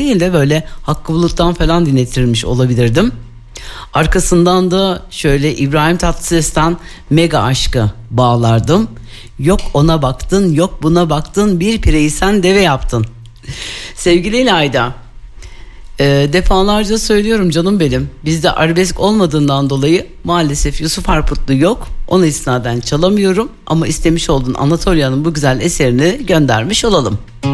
değil de böyle Hakkı Bulut'tan falan dinletirmiş olabilirdim. Arkasından da şöyle İbrahim Tatlıses'ten Mega Aşk'ı bağlardım. Yok ona baktın, yok buna baktın, bir pireyi sen deve yaptın. Sevgili İlayda, defalarca söylüyorum canım benim. Bizde arabesk olmadığından dolayı maalesef Yusuf Harputlu yok. Ona isnaden çalamıyorum ama istemiş olduğun Anatolia'nın bu güzel eserini göndermiş olalım.